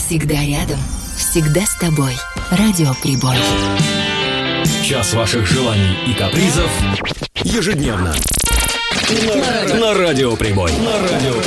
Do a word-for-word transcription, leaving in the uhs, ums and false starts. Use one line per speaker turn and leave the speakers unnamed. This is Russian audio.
Всегда рядом, всегда с тобой. Радио Прибой.
Час ваших желаний и капризов ежедневно на Радио Прибой. На Радио Прибой.